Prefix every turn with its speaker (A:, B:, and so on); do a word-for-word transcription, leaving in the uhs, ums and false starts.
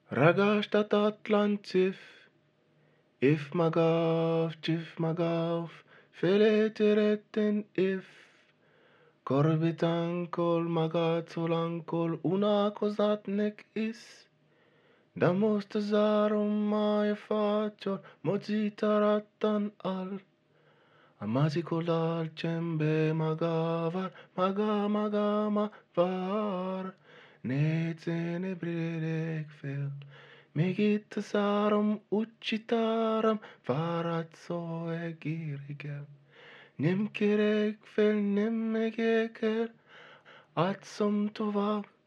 A: Ragastat Atlantif, if magav, chif magav, feleteretten if, korbitan kol magatulan kol una kozatnek is, damos tazarum maya facor, mozitaratan al, amazikolal chembe magavar, maga maga mavar, netzene brirek fel. Megitasaram uchitaram faratso egirigel. Nemkerek fel nemegeker atsom tovav